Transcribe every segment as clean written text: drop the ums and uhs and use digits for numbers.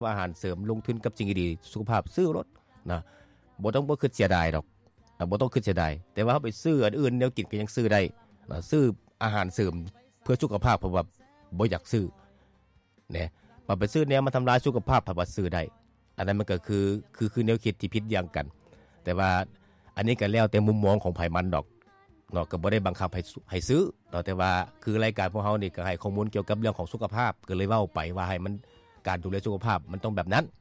อาหารเสริมลงทุนกับสิ่งดีสุขภาพซื้อรถนะบ่ต้องบ่คิดเสียดายดอกบ่ต้องคิดเสียดายแต่ว่าเฮาไปซื้ออันอื่นแนวกินก็ยังซื้อได้นะซื้ออาหารเสริมเพื่อสุขภาพเพราะว่าบ่อยากซื้อเนี่ยมาไปซื้อแนวมาทำลายสุขภาพเพราะว่าซื้อได้อันนั้นมันก็คือแนวคิดที่ผิดอย่างกันแต่ว่าอันนี้ก็แล้วแต่มุมมองของไผมันดอกเนาะก็บ่ได้บังคับให้ซื้อเนาะแต่ว่าคือรายการของเฮานี่ก็ให้ข้อมูลเกี่ยวกับเรื่องของสุขภาพก็เลยเว้าไปว่าให้มันการดูแลสุขภาพมันต้องแบบนั้น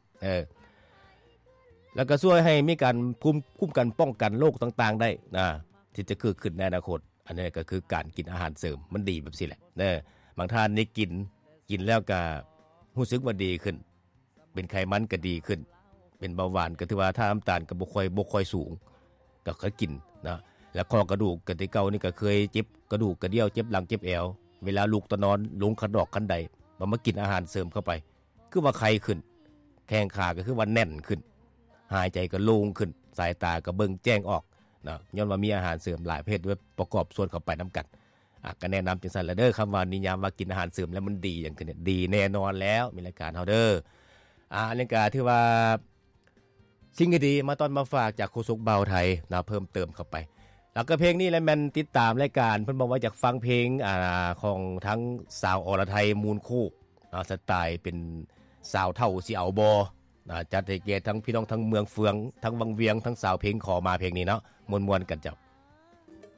แล้วก็ช่วยให้มีการคุ้มกันป้องกันโรคต่างๆได้นะที่จะเกิดขึ้นในอนาคตอันนี้ก็คือการกินอาหารเสริมมันดีแบบนี้แหละบางท่านนี่กินแล้วก็รู้สึกว่าดีขึ้นเป็นไขมันก็ดีขึ้นเป็นเบาหวานก็ถือว่าถ้าน้ำตาลก็บ่ค่อยสูงก็เคยกินนะแล้วข้อกระดูกกติเก่านี่ก็เคยเจ็บกระดูกกระเดี่ยวเจ็บหลังเจ็บแอวเวลาลูกตะนอนลงคันดอกคันใดมากินอาหารเสริมเข้าไปคือว่าไข้ขึ้นแข้งขาก็คือว่าแน่นขึ้นหายใจก็โล่งขึ้นสายตาก็เบิ่งแจ้งออกนะย้อนว่ามีอาหารเสริมหลายประเภทด้วยประกอบส่วนเข้าไปนํากันก็แนะนําจังซั่นละเด้อคำว่านิยามว่ากินอาหารเสริมแล้วมันดีอย่างคือเนี่ยดีแน่นอนแล้วมีรายการเฮาเด้ออันนี้ก็ถือว่าสิ่งดีมาตอนมาฝากจากโฆษกเบาไทยนะเพิ่มเติมเข้าไปแล้วก็เพลงนี้แหละแม่นติดตามรายการเพิ่นบอกว่าอยากฟังเพลงของทั้งสาวอรไทยมูลโคกสไตล์เป็นสาวเฒ่าสิเอาบ่จัดให้แก่ทั้งพี่น้องทั้งเมืองเฟืองทั้งวังเวียงทั้งสาวเพลงขอมาเพลงนี้เนาะม่วนๆกันจ้ะ